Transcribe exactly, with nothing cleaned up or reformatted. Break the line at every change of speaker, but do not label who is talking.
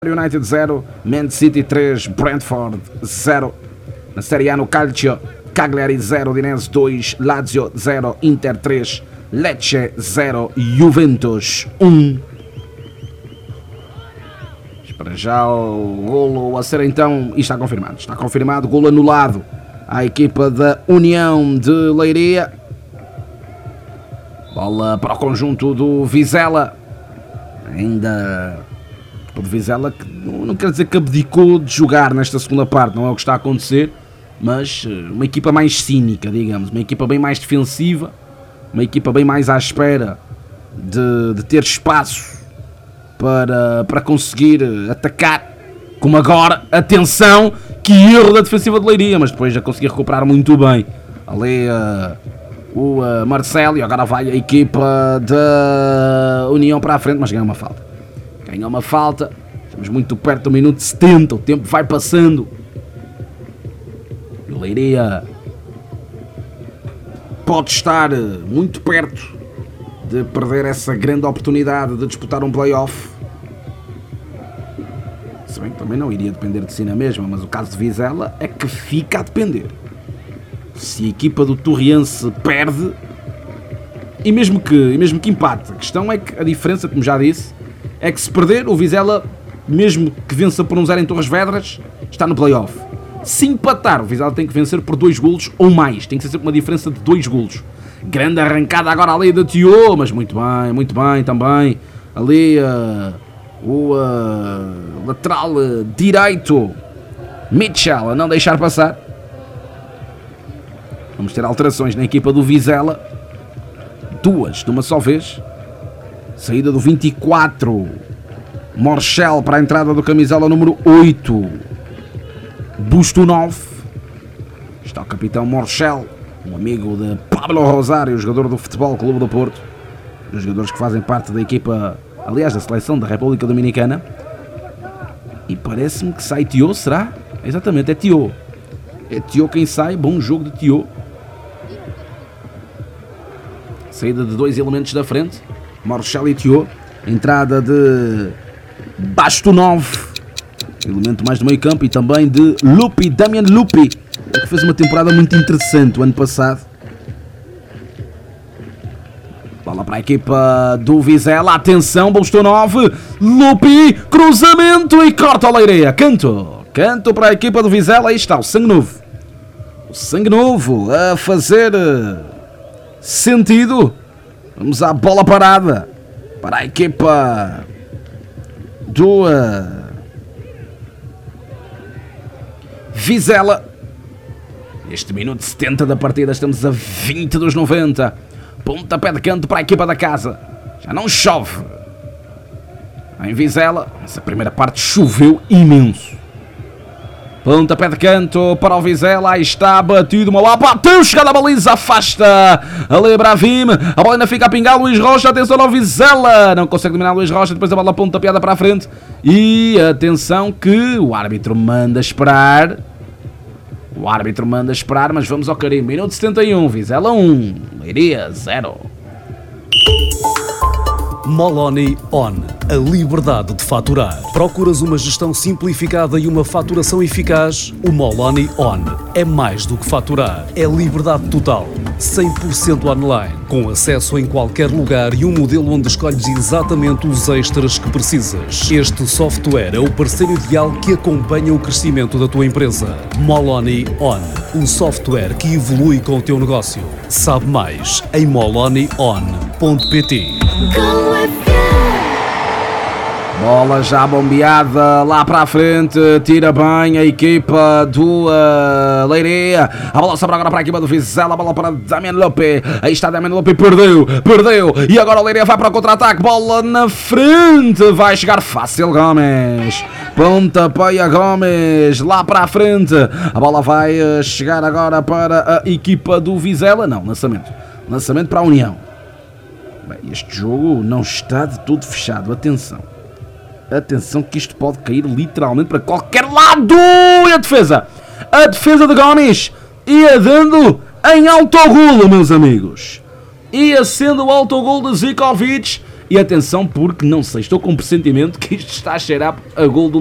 United zero, Man City três, Brentford zero. Na Série A no Calcio, Cagliari zero, Udinese dois, Lazio zero, Inter três, Lecce zero, Juventus um. Para já o golo a ser então, e está confirmado, está confirmado, golo anulado à equipa da União de Leiria. Bola para o conjunto do Vizela, ainda o de Vizela que não quer dizer que abdicou de jogar nesta segunda parte, não é o que está a acontecer, mas uma equipa mais cínica, digamos, uma equipa bem mais defensiva, uma equipa bem mais à espera de, de ter espaço para, para conseguir atacar, como agora, atenção, que erro da defensiva de Leiria, mas depois já conseguir recuperar muito bem ali uh, o uh, Marcelo, e agora vai a equipa da União para a frente, mas ganha uma falta. Ganha uma falta, estamos muito perto do minuto setenta, o tempo vai passando. O Leiria pode estar muito perto de perder essa grande oportunidade de disputar um play-off. Se bem que também não iria depender de si na mesma, mas o caso de Vizela é que fica a depender. Se a equipa do Torriense perde, e mesmo que, e mesmo que empate, a questão é que a diferença, como já disse, é que se perder, o Vizela, mesmo que vença por um zero em Torres Vedras, está no play-off. Se empatar, o Vizela tem que vencer por dois golos ou mais. Tem que ser sempre uma diferença de dois golos. Grande arrancada agora ali da Tio, mas muito bem, muito bem também. Ali uh, o uh, lateral uh, direito, Mitchell, a não deixar passar. Vamos ter alterações na equipa do Vizela. Duas de uma só vez. Saída do vinte e quatro, Morchel para a entrada do camisola número oito, Bustunov. Está o capitão Morchel, um amigo de Pablo Rosário, jogador do Futebol Clube do Porto, dos jogadores que fazem parte da equipa, aliás, da seleção da República Dominicana. E parece-me que sai Tio, será? Exatamente, é Tio. É Tio quem sai, bom jogo de Tio. Saída de dois elementos da frente, Morchel e Tio. Entrada de Bastunov, elemento mais do meio campo, e também de Lupi, Damian Lupi, que fez uma temporada muito interessante o ano passado. Bola para a equipa do Vizela, atenção, Bastunov, Lupi, cruzamento e corta a Leiria. Canto, canto para a equipa do Vizela, aí está o sangue novo. O sangue novo a fazer sentido. Vamos à bola parada para a equipa do uh, Vizela. Este minuto setenta da partida, estamos a vinte dos noventa. Pontapé de canto para a equipa da casa. Já não chove em Vizela. Essa primeira parte choveu imenso. Pontapé de canto para o Vizela, aí está batido, uma lá, bateu, chegada a baliza, afasta ali Bravim, a bola ainda fica a pingar, Luís Rocha, atenção ao Vizela, não consegue dominar Luís Rocha, depois a bola pontapeada para a frente, e atenção que o árbitro manda esperar, o árbitro manda esperar, mas vamos ao carimbo, minuto setenta e um, Vizela um, Leiria zero.
Moloni On, a liberdade de faturar. Procuras uma gestão simplificada e uma faturação eficaz? O Moloni On é mais do que faturar, é liberdade total, cem por cento online, com acesso em qualquer lugar e um modelo onde escolhes exatamente os extras que precisas. Este software é o parceiro ideal que acompanha o crescimento da tua empresa. Moloni On, um software que evolui com o teu negócio. Sabe mais em moloni on ponto pt.
Bola já bombeada lá para a frente, tira bem a equipa do uh, Leiria. A bola sobra agora para a equipa do Vizela, a bola para Damian Lupi. Aí está Damian Lupi, perdeu, perdeu. E agora o Leiria vai para o contra-ataque, bola na frente, vai chegar fácil Gomes. Pontapeia Gomes, lá para a frente. A bola vai uh, chegar agora para a equipa do Vizela. Não, lançamento. Lançamento para a União. Bem, este jogo não está de todo fechado, atenção. Atenção que isto pode cair literalmente para qualquer lado. E a defesa, a defesa de Gomes ia dando em autogolo, meus amigos. Ia sendo o autogolo de Zikovic E atenção porque, não sei, estou com um pressentimento que isto está a cheirar a gol do